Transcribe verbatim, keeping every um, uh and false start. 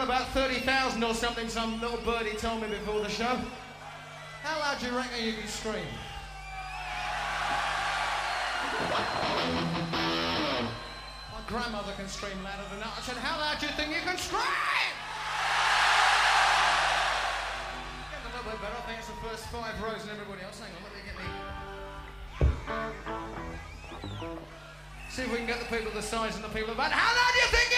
about thirty thousand or something, some little birdie told me before the show. How loud do you reckon you can scream? My grandmother can scream louder than that. I said, how loud do you think you can scream? Getting a little bit better. I think it's the first five rows and everybody else. Hang on, let me get me... See if we can get the people the size and the people about. How loud do you think